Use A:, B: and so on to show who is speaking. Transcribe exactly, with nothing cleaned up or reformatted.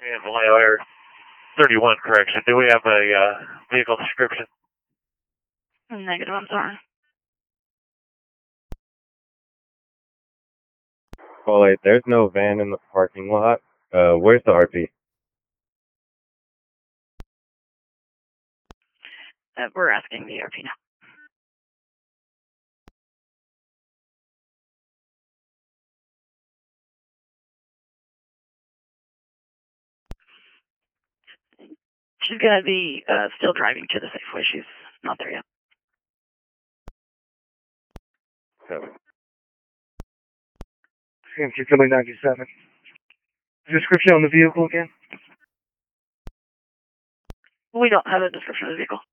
A: And Vallejo Air thirty-one, correction. Do we have a uh, vehicle description?
B: Negative, I'm sorry.
C: Well, wait, there's no van in the parking lot. Uh, where's the R P?
B: Uh, we're asking the R P now. She's gonna be uh, still driving to the Safeway. She's not there yet.
C: Seven.
D: C M C Philly ninety-seven. Description on the vehicle again?
B: We don't have a description of the vehicle.